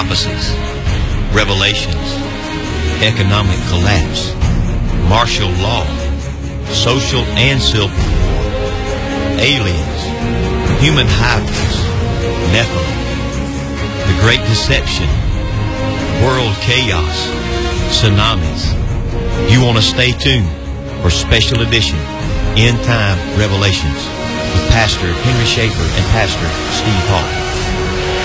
prophecies, revelations, economic collapse, martial law, social and civil war, aliens, human hybrids, Nephilim, the Great Deception, world chaos, tsunamis. You want to stay tuned for special edition End Time Revelations with Pastor Henry Schaefer and Pastor Steve Hall.